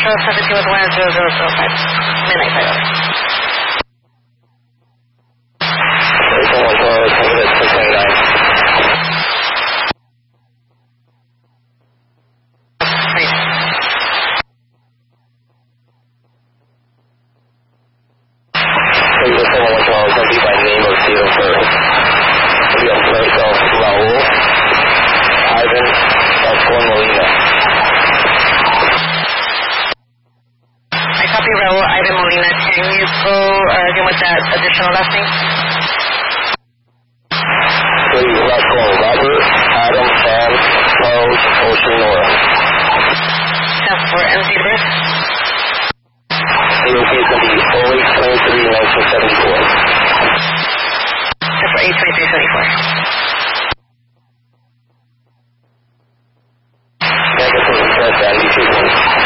Central 17 with 10005. Midnight flight over. Additional last name? Please, let's go. Robert, Adam, Sam, Rose, Ocean, Nora. That's for MC birth? AOK is going to be 08-23-1974. That's for 8-23-74. Yeah, I guess we'll press that.